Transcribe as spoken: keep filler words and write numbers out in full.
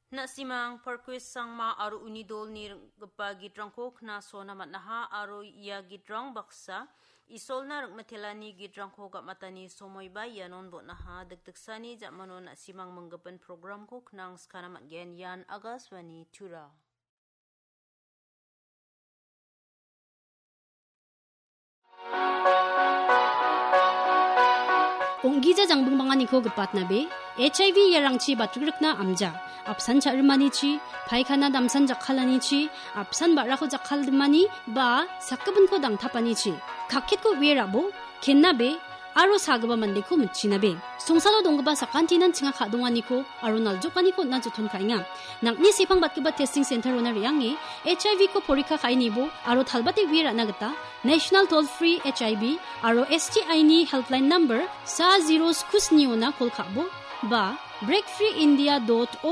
Nasimang perkuis sangma aru unidol ni gapa gidrangko kna sona matnaha aru ya gidrang baksa isol na ragmatelani gidrangko gap matani somoy bayanon bot naha dagdagsani jakmano nasimang menggapan program ko knang skana matgen yan Agaswani Tura. 옹기자 장봉방아니코 그팟나베 에이치아이브이 야랑치 바트그럭나 암자 앞산 자르마니치 파이카나 담산 자칼라니치 앞산 바라코 자칼드마니 바 사크분코 당타파니치 각켓코 위에라보 겐나베 아로 사그바 만데코 묻치나베 송사로 동그바 사칸티난 칭아 카동아니코 아로 날조카니코 나조톤 카잉아 낭니 세팡 바트바 테스팅 센터로나 리앙이 에이치아이브이 코 포리카 카이니보 아로 탈바테 위에라 나갔다 National Toll Free H I V aro S T I ni helpline number sa zero skusniona kolkabo ba breakfreeindia dot org